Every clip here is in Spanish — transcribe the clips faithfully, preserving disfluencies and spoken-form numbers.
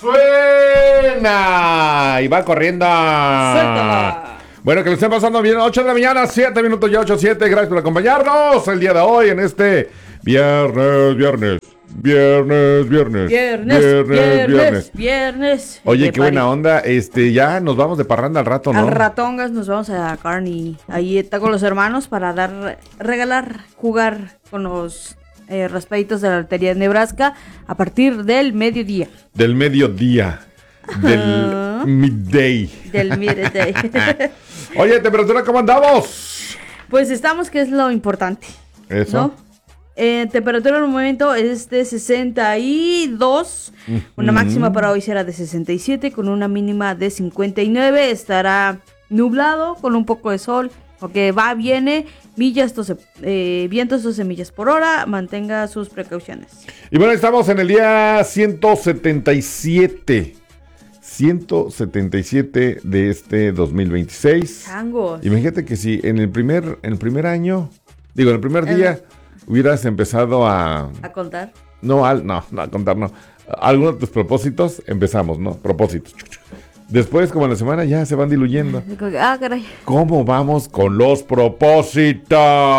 suena y va corriendo. Suéltala. Bueno, que lo estén pasando bien. ocho de la mañana, siete minutos ya, ocho siete. Gracias por acompañarnos el día de hoy en este viernes, viernes. Viernes, viernes. Viernes, viernes, viernes. viernes. Oye, qué buena onda. Este, ya nos vamos de parranda al rato, ¿no? Al ratongas nos vamos a Carney. Ahí está con los hermanos para dar, regalar, jugar con los eh, raspaditos de la Lotería de Nebraska a partir del mediodía. Del mediodía. Del midday. Del midday. Oye, temperatura, ¿cómo andamos? Pues estamos, que es lo importante. Eso. ¿No? Eh, temperatura en el momento es de sesenta y dos. Mm-hmm. Una máxima para hoy será de sesenta y siete con una mínima de cincuenta y nueve. Estará nublado con un poco de sol, porque va, viene, millas, doce, eh, vientos doce millas por hora. Mantenga sus precauciones. Y bueno, estamos en el día ciento setenta y siete. ciento setenta y siete de este dos mil veintiséis. Changos. Imagínate que si en el primer, en el primer año, digo, en el primer día, el... hubieras empezado a... ¿A contar? No, al, no, no, a contar no. Algunos de tus propósitos, empezamos, ¿no? Propósitos. Después, como en la semana, ya se van diluyendo. Ah, caray. ¿Cómo vamos con los propósitos?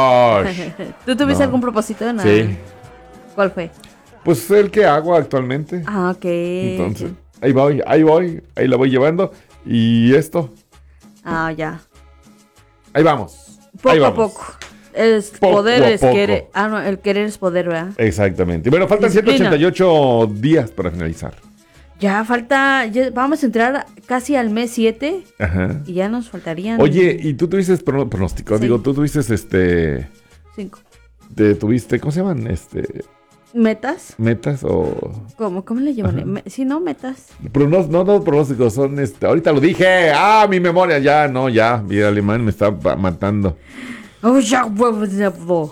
¿Tú tuviste no. algún propósito? No. Sí. ¿Cuál fue? Pues el que hago actualmente. Ah, ok. Entonces, ahí voy, ahí voy, ahí la voy llevando. Y esto. Ah, ya. Ahí vamos. Poco ahí a vamos. poco. Es Poco poder a es poco. querer. Ah, no, el querer es poder, ¿verdad? Exactamente. Bueno, faltan Disciplina. ciento ochenta y ocho días para finalizar. Ya falta, ya vamos a entrar casi al mes siete. Ajá. Y ya nos faltarían. Oye, ¿y tú tuviste pro- pronóstico? Sí. Digo, tú tuviste este... Cinco. Te, tuviste, ¿cómo se llaman? Este... ¿Metas? ¿Metas o...? ¿Cómo? ¿Cómo le llaman? Me, sí, no, metas. Pronos, no, no, pronósticos, son este... Ahorita lo dije. ¡Ah, mi memoria! Ya, no, ya. Mi alemán me está pa- matando. Oh, ya, huevo, ya, huevo.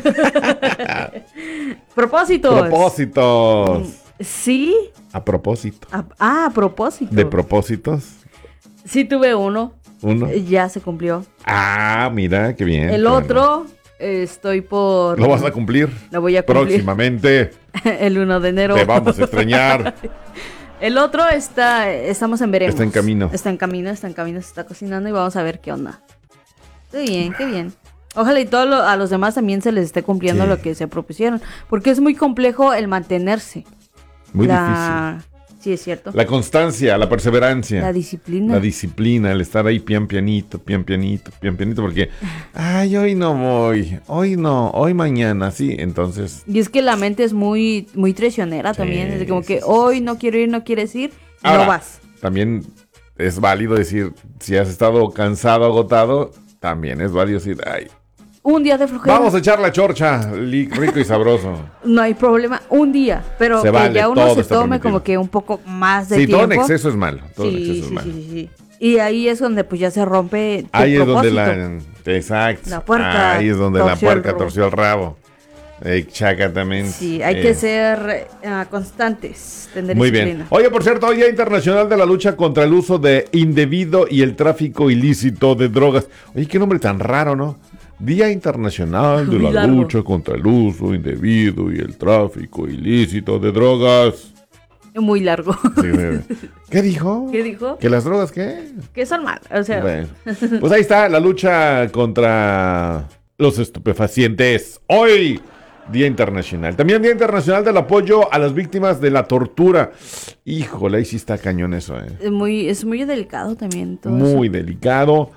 Propósitos. Propósitos. Sí. A propósito. A, ah, a propósito. De propósitos. Sí tuve uno. Uno. Ya se cumplió. Ah, mira, qué bien. El qué otro, bueno. estoy por... Lo vas a cumplir. Lo voy a cumplir. Próximamente. El uno de enero. Te vamos a extrañar. El otro está, estamos en veremos. Está en camino. Está en camino, está en camino, se está cocinando y vamos a ver qué onda. Qué bien, qué bien. Ojalá y todo lo, a los demás también se les esté cumpliendo Sí. lo que se propusieron. Porque es muy complejo el mantenerse. Muy la... difícil. Sí, es cierto. La constancia, la perseverancia. La disciplina. La disciplina, el estar ahí pian pianito, pian pianito, pian pianito, porque, ay, hoy no voy, hoy no, hoy mañana, sí, entonces. Y es que la mente es muy, muy traicionera Sí, también. Es como que sí, sí, hoy no quiero ir, no quieres ir, Ahora, no vas. También es válido decir, si has estado cansado, agotado, también es válido decir, ay, Un día de flojera. vamos a echar la chorcha, li- rico y sabroso. No hay problema, un día. Pero Se que vale, ya uno todo se está tome permitido. como que un poco más de Sí, tiempo. todo en exceso es malo, todo en Sí, exceso es sí, malo. sí, sí, sí. Y ahí es donde pues ya se rompe tu Ahí es donde propósito. la, exacto, La puerca ahí es donde la torció el puerca rabo. torció el rabo. Exactamente. Sí, hay Eh, que ser uh, constantes, tener Muy disciplina. bien. Oye, por cierto, hoy Día Internacional de la Lucha contra el Uso de Indebido y el Tráfico Ilícito de Drogas. Oye, qué nombre tan raro, ¿no? Día Internacional de Muy la largo. Lucha contra el Uso Indebido y el Tráfico Ilícito de Drogas. Muy largo. Sí, eh, ¿qué dijo? ¿Qué dijo? ¿Que las drogas qué? Que son malas. O sea, Bueno, pues ahí está la lucha contra los estupefacientes. Hoy, Día Internacional. También Día Internacional del Apoyo a las Víctimas de la Tortura. Híjole, ahí sí está cañón eso, ¿eh? es muy, es muy delicado también todo Muy eso. delicado.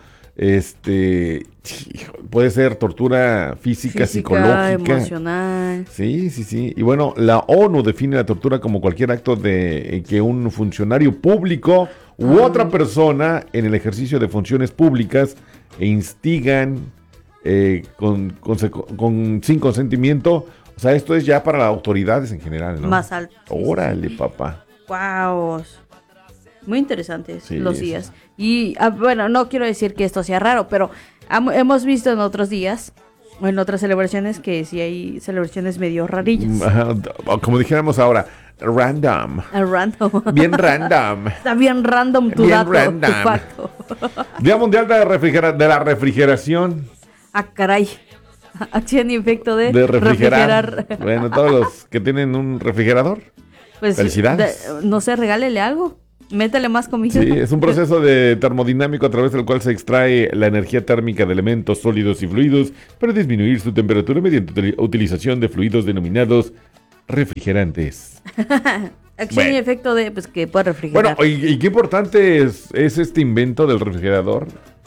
Este, hijo, puede ser tortura física, Física, psicológica. emocional. Sí, sí, sí. Y bueno, la ONU define la tortura como cualquier acto de eh, que un funcionario público u Ah. otra persona en el ejercicio de funciones públicas e instigan eh, con, con, con- sin consentimiento. O sea, esto es ya para las autoridades en general, ¿no? Más alto. Órale, papá. Wow. Muy interesantes Sí, los sí. días. Y ah, bueno, no quiero decir que esto sea raro, pero ham- hemos visto en otros días o en otras celebraciones que sí hay celebraciones medio rarillas. Ajá, como dijéramos ahora, random. A random. Bien random. Está bien random tu Bien dato, random. tu facto. Día Mundial de, refrigera- de la Refrigeración. Ah, caray. Acción y efecto de, De refrigerar. refrigerar. Bueno, todos los que tienen un refrigerador. Pues, Felicidades. de- no sé, regálele algo. Métele más comida. Sí, es un proceso de termodinámico a través del cual se extrae la energía térmica de elementos sólidos y fluidos para disminuir su temperatura mediante util- utilización de fluidos denominados refrigerantes. Acción Bueno. y efecto de, pues, que puede refrigerar. Bueno, y, y qué importante es, es este invento del refrigerador.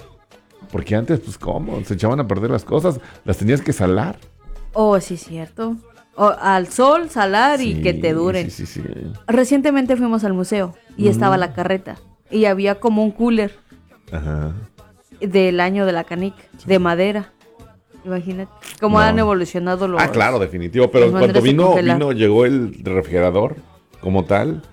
Porque antes, pues, ¿cómo? Se echaban a perder las cosas, las tenías que salar. Oh, sí, cierto. O al sol, salar y Sí, que te duren. Sí, sí, sí. Recientemente fuimos al museo y estaba la carreta. Y había como un cooler Ajá. del año de la canica, de madera. Imagínate cómo No. han evolucionado los... Ah, claro, definitivo. Pero las cuando maneras de vino, congelar. vino, llegó el refrigerador como tal,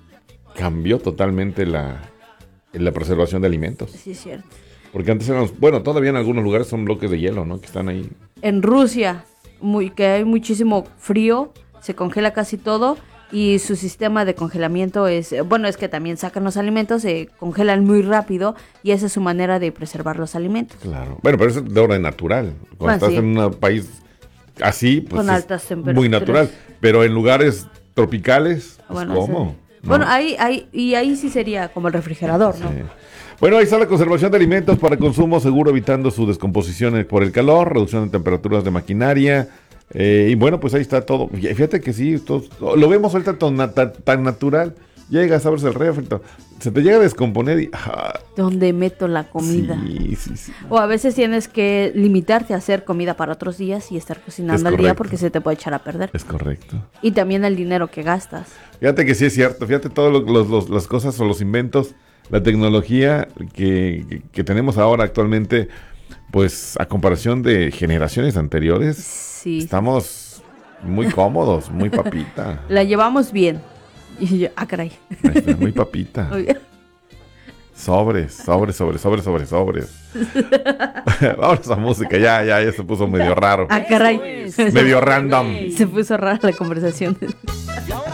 cambió totalmente la, la preservación de alimentos. Sí, es cierto. Porque antes eran, bueno, todavía en algunos lugares son bloques de hielo, ¿no? Que están ahí. En Rusia, muy, que hay muchísimo frío, se congela casi todo y su sistema de congelamiento es, bueno, es que también sacan los alimentos, se congelan muy rápido y esa es su manera de preservar los alimentos. Claro. Bueno, pero eso es de orden natural. Cuando Ah, estás sí. en un país así, pues Con es altas temperaturas. muy natural. Pero en lugares tropicales, pues, Bueno, ¿cómo? sí. ¿No? Bueno, ahí, ahí, y ahí sí sería como el refrigerador, ¿no? Sí. Bueno, ahí está la conservación de alimentos para consumo seguro, evitando su descomposición por el calor, reducción de temperaturas de maquinaria. Eh, y bueno, pues ahí está todo. Y fíjate que sí, todos- lo vemos ahorita tan, na- tan, tan natural. Llegas, abres el refri, to- se te llega a descomponer y... ah, Donde meto la comida. Sí, sí, sí. O a veces tienes que limitarte a hacer comida para otros días y estar cocinando Es al día correcto. porque se te puede echar a perder. Es correcto. Y también el dinero que gastas. Fíjate que sí es cierto. Fíjate todas las cosas o los inventos, la tecnología que, que- que tenemos ahora actualmente, pues a comparación de generaciones anteriores, Sí. estamos muy cómodos, muy papita. La llevamos bien. Y yo, ah, caray. Ahí está, muy papita. Muy bien. Sobres, sobres, sobres, sobres, sobres, sobres. Vamos a música, ya, ya, ya se puso medio raro. Ah, caray. Medio random. Se puso rara la conversación. Y ahora